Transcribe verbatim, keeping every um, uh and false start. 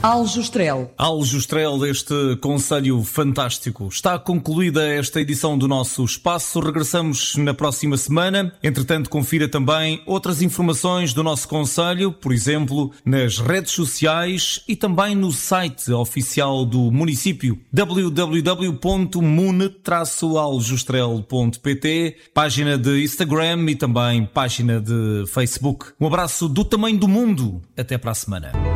Aljustrel. Aljustrel, este concelho fantástico. Está concluída esta edição do nosso espaço. Regressamos na próxima semana. Entretanto, confira também outras informações do nosso concelho, por exemplo, nas redes sociais e também no site oficial do município, w w w ponto mune traço aljustrel ponto p t, página de Instagram e também página de Facebook. Um abraço do tamanho do mundo. Até para a semana.